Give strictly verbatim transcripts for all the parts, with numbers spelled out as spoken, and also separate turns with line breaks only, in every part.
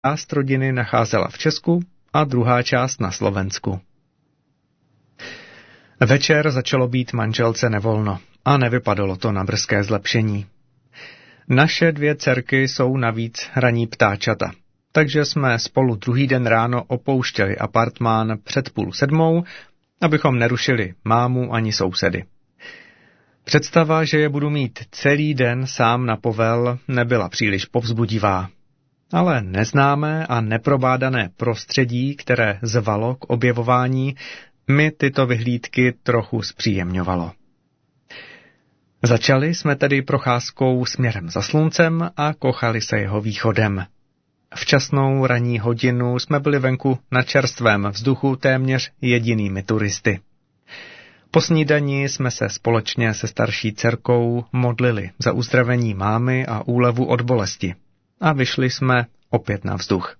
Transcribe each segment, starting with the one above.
část rodiny nacházela v Česku a druhá část na Slovensku. Večer začalo být manželce nevolno a nevypadalo to na brzké zlepšení. Naše dvě dcerky jsou navíc raní ptáčata, takže jsme spolu druhý den ráno opouštěli apartmán před půl sedmou, abychom nerušili mámu ani sousedy. Představa, že je budu mít celý den sám na povel, nebyla příliš povzbudivá. Ale neznámé a neprobádané prostředí, které zvalo k objevování, mi tyto vyhlídky trochu zpříjemňovalo. Začali jsme tedy procházkou směrem za sluncem a kochali se jeho východem. Včasnou ranní hodinu jsme byli venku na čerstvém vzduchu téměř jedinými turisty. Po snídani jsme se společně se starší dcerkou modlili za uzdravení mámy a úlevu od bolesti a vyšli jsme opět na vzduch.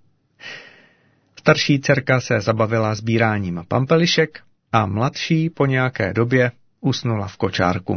Starší dcerka se zabavila sbíráním pampelišek a mladší po nějaké době usnula v kočárku.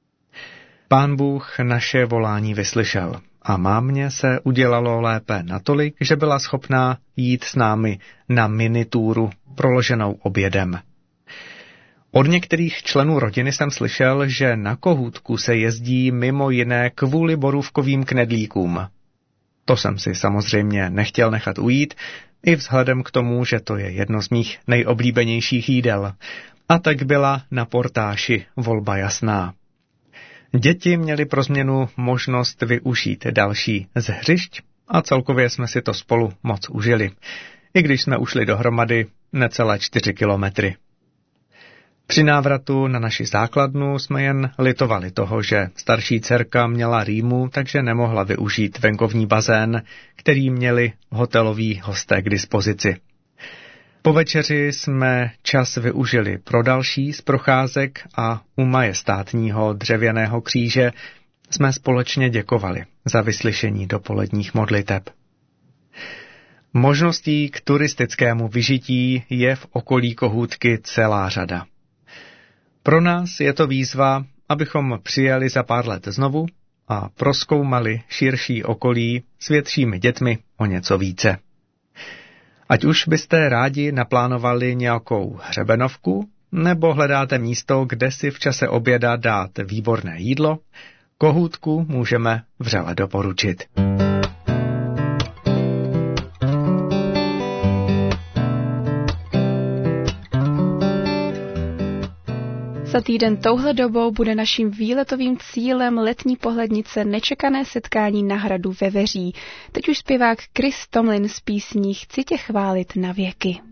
Pán Bůh naše volání vyslyšel a mámě se udělalo lépe natolik, že byla schopná jít s námi na minitúru proloženou obědem. Od některých členů rodiny jsem slyšel, že na kohůtku se jezdí mimo jiné kvůli borůvkovým knedlíkům. To jsem si samozřejmě nechtěl nechat ujít, i vzhledem k tomu, že to je jedno z mých nejoblíbenějších jídel. A tak byla na portáši volba jasná. Děti měly pro změnu možnost využít další z hřišť a celkově jsme si to spolu moc užili, i když jsme ušli dohromady necelé čtyři kilometry. Při návratu na naši základnu jsme jen litovali toho, že starší dcerka měla rýmu, takže nemohla využít venkovní bazén, který měli hoteloví hosté k dispozici. Po večeři jsme čas využili pro další z procházek a u majestátního dřevěného kříže jsme společně děkovali za vyslyšení dopoledních modliteb. Možností k turistickému vyžití je v okolí Kohůtky celá řada. Pro nás je to výzva, abychom přijeli za pár let znovu a prozkoumali širší okolí s většími dětmi o něco více. Ať už byste rádi naplánovali nějakou hřebenovku, nebo hledáte místo, kde si v čase oběda dát výborné jídlo, Kohůtku můžeme vřele doporučit.
Za týden touhle dobou bude naším výletovým cílem letní pohlednice Nečekané setkání na hradu ve Veří. Teď už zpěvák Chris Tomlin z písní Chci tě chválit na věky.